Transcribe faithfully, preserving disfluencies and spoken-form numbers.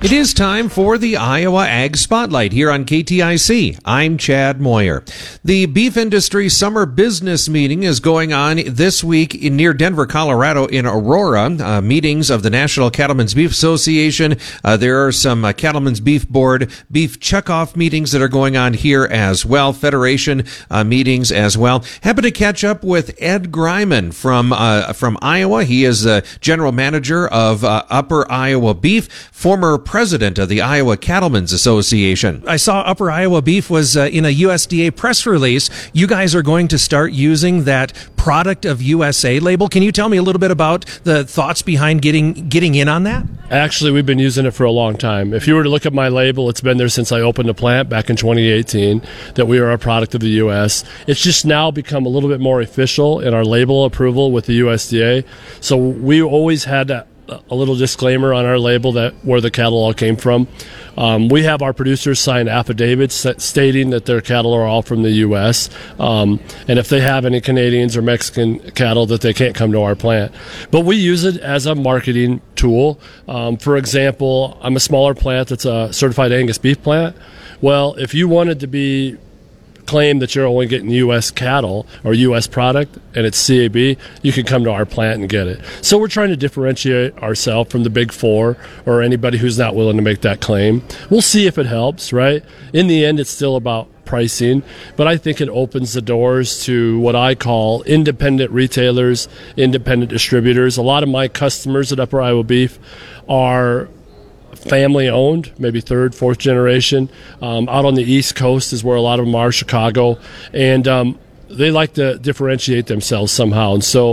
It is time for the Iowa Ag Spotlight here on K T I C. I'm Chad Moyer. The beef industry summer business meeting is going on this week in near Denver, Colorado in Aurora. Uh, meetings of the National Cattlemen's Beef Association. Uh, there are some uh, Cattlemen's Beef Board beef checkoff meetings that are going on here as well. Federation uh, meetings as well. Happen to catch up with Ed Greiman from uh, from Iowa. He is the general manager of uh, Upper Iowa Beef, former president of the Iowa Cattlemen's Association. I saw Upper Iowa Beef was uh, in a U S D A press release. You guys are going to start using that Product of U S A label. Can you tell me a little bit about the thoughts behind getting getting in on that? Actually, we've been using it for a long time. If you were to look at my label, it's been there since I opened the plant back in twenty eighteen, that we are a product of the U S. It's just now become a little bit more official in our label approval with the U S D A. So we always had a, a little disclaimer on our label that where the cattle all came from. Um, we have our producers sign affidavits stating that their cattle are all from the U S, um, and if they have any Canadians or Mexican cattle, that they can't come to our plant. But we use it as a marketing tool. Um, for example, I'm a smaller plant that's a certified Angus beef plant. Well, if you wanted to be claim that you're only getting U S cattle or U S product and it's C A B, you can come to our plant and get it. So we're trying to differentiate ourselves from the big four or anybody who's not willing to make that claim. We'll see if it helps, right? In the end, it's still about pricing, but I think it opens the doors to what I call independent retailers, independent distributors. A lot of my customers at Upper Iowa Beef are family owned, maybe third, fourth generation. Um, out on the East Coast is where a lot of them are, Chicago, and um, they like to differentiate themselves somehow. And so